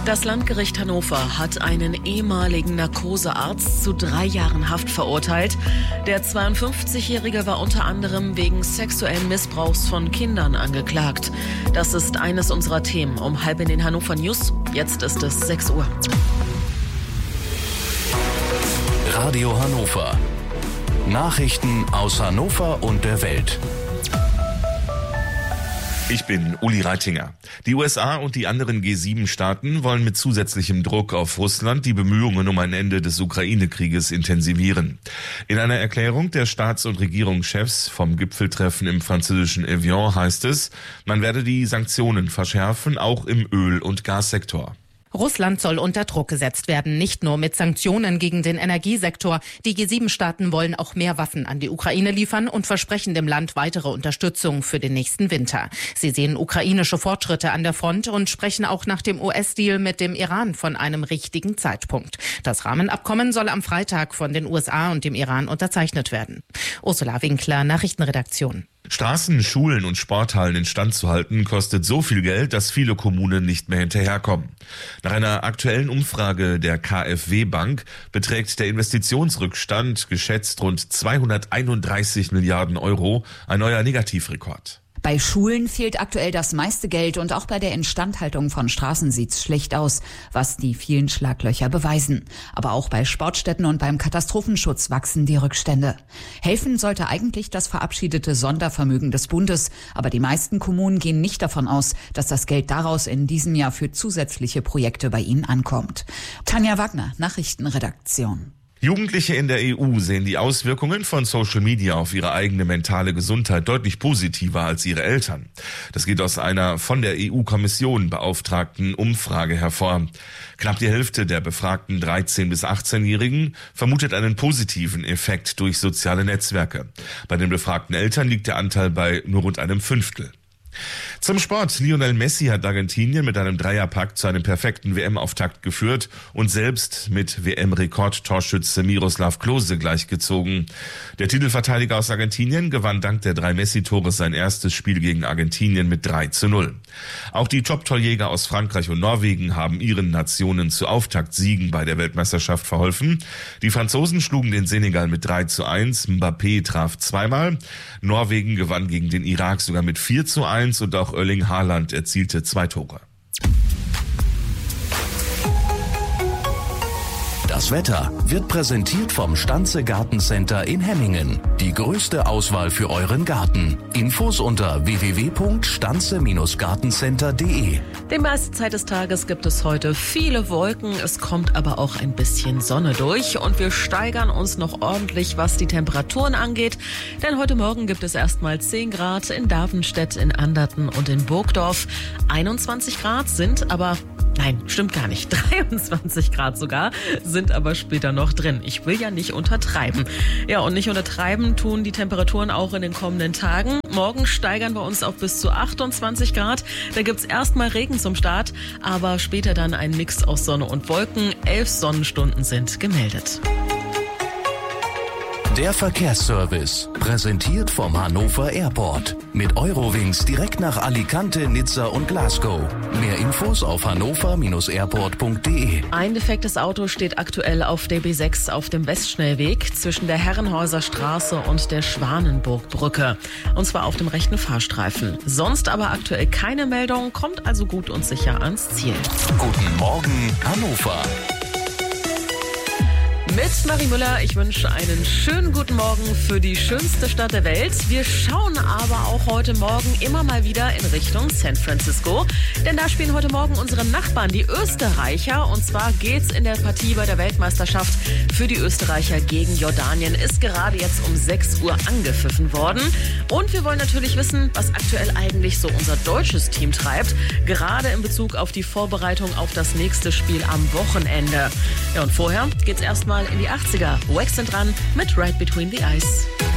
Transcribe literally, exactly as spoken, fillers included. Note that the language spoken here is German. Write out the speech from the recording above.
Das Landgericht Hannover hat einen ehemaligen Narkosearzt zu drei Jahren Haft verurteilt. Der zweiundfünfzigjährige war unter anderem wegen sexuellen Missbrauchs von Kindern angeklagt. Das ist eines unserer Themen um halb in den Hannover News. Jetzt ist es sechs Uhr. Radio Hannover. Nachrichten aus Hannover und der Welt. Ich bin Uli Reitinger. Die U S A und die anderen G sieben Staaten wollen mit zusätzlichem Druck auf Russland die Bemühungen um ein Ende des Ukraine-Krieges intensivieren. In einer Erklärung der Staats- und Regierungschefs vom Gipfeltreffen im französischen Evian heißt es, man werde die Sanktionen verschärfen, auch im Öl- und Gassektor. Russland soll unter Druck gesetzt werden, nicht nur mit Sanktionen gegen den Energiesektor. Die G sieben Staaten wollen auch mehr Waffen an die Ukraine liefern und versprechen dem Land weitere Unterstützung für den nächsten Winter. Sie sehen ukrainische Fortschritte an der Front und sprechen auch nach dem U S-Deal mit dem Iran von einem richtigen Zeitpunkt. Das Rahmenabkommen soll am Freitag von den U S A und dem Iran unterzeichnet werden. Ursula Winkler, Nachrichtenredaktion. Straßen, Schulen und Sporthallen instand zu halten, kostet so viel Geld, dass viele Kommunen nicht mehr hinterherkommen. Nach einer aktuellen Umfrage der KfW-Bank beträgt der Investitionsrückstand geschätzt rund zweihunderteinunddreißig Milliarden Euro, ein neuer Negativrekord. Bei Schulen fehlt aktuell das meiste Geld und auch bei der Instandhaltung von Straßen sieht's schlecht aus, was die vielen Schlaglöcher beweisen. Aber auch bei Sportstätten und beim Katastrophenschutz wachsen die Rückstände. Helfen sollte eigentlich das verabschiedete Sondervermögen des Bundes, aber die meisten Kommunen gehen nicht davon aus, dass das Geld daraus in diesem Jahr für zusätzliche Projekte bei ihnen ankommt. Tanja Wagner, Nachrichtenredaktion. Jugendliche in der E U sehen die Auswirkungen von Social Media auf ihre eigene mentale Gesundheit deutlich positiver als ihre Eltern. Das geht aus einer von der E U-Kommission beauftragten Umfrage hervor. Knapp die Hälfte der befragten dreizehn- bis achtzehnjährigen vermutet einen positiven Effekt durch soziale Netzwerke. Bei den befragten Eltern liegt der Anteil bei nur rund einem Fünftel. Zum Sport. Lionel Messi hat Argentinien mit einem Dreierpack zu einem perfekten W M-Auftakt geführt und selbst mit W M-Rekordtorschütze Miroslav Klose gleichgezogen. Der Titelverteidiger aus Argentinien gewann dank der drei Messi-Tore sein erstes Spiel gegen Argentinien mit drei zu null. Auch die Top-Torjäger aus Frankreich und Norwegen haben ihren Nationen zu Auftaktsiegen bei der Weltmeisterschaft verholfen. Die Franzosen schlugen den Senegal mit drei zu eins, Mbappé traf zweimal. Norwegen gewann gegen den Irak sogar mit vier zu eins und auch Erling Haaland erzielte zwei Tore. Das Wetter wird präsentiert vom Stanze Gartencenter in Hemmingen. Die größte Auswahl für euren Garten. Infos unter w w w punkt stanze gartencenter punkt de. Die meiste Zeit des Tages gibt es heute viele Wolken. Es kommt aber auch ein bisschen Sonne durch und wir steigern uns noch ordentlich, was die Temperaturen angeht. Denn heute Morgen gibt es erstmal zehn Grad in Davenstedt, in Anderten und in Burgdorf. einundzwanzig Grad sind aber... Nein, stimmt gar nicht. dreiundzwanzig Grad sogar sind aber später noch drin. Ich will ja nicht untertreiben. Ja, und nicht untertreiben tun die Temperaturen auch in den kommenden Tagen. Morgen steigern wir uns auf bis zu achtundzwanzig Grad. Da gibt's erstmal Regen zum Start, aber später dann ein Mix aus Sonne und Wolken. Elf Sonnenstunden sind gemeldet. Der Verkehrsservice, präsentiert vom Hannover Airport. Mit Eurowings direkt nach Alicante, Nizza und Glasgow. Mehr Infos auf hannover airport punkt de. Ein defektes Auto steht aktuell auf der B sechs auf dem Westschnellweg zwischen der Herrenhäuser Straße und der Schwanenburgbrücke. Und zwar auf dem rechten Fahrstreifen. Sonst aber aktuell keine Meldung, kommt also gut und sicher ans Ziel. Guten Morgen, Hannover. Mit Marie Müller, ich wünsche einen schönen guten Morgen für die schönste Stadt der Welt. Wir schauen aber auch heute Morgen immer mal wieder in Richtung San Francisco. Denn da spielen heute Morgen unsere Nachbarn, die Österreicher. Und zwar geht's in der Partie bei der Weltmeisterschaft für die Österreicher gegen Jordanien. Ist gerade jetzt um sechs Uhr angepfiffen worden. Und wir wollen natürlich wissen, was aktuell eigentlich so unser deutsches Team treibt. Gerade in Bezug auf die Vorbereitung auf das nächste Spiel am Wochenende. Ja, und vorher geht's erstmal in die achtziger. Wax sind dran mit Right Between the Eyes.